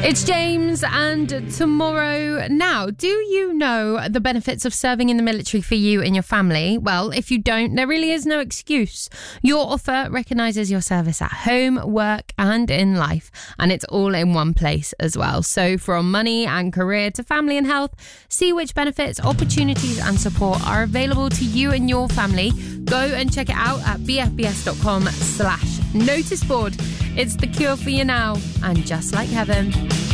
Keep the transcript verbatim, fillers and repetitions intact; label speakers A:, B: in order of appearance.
A: It's James and Tomorrow. Now, do you know the benefits of serving in the military for you and your family? Well, if you don't, there really is no excuse. Your offer recognises your service at home, work and in life, and it's all in one place as well. So from money and career to family and health, see which benefits, opportunities and support are available to you and your family. Go and check it out at bfbs.com slash notice board. It's the cure for you now, and just like heaven.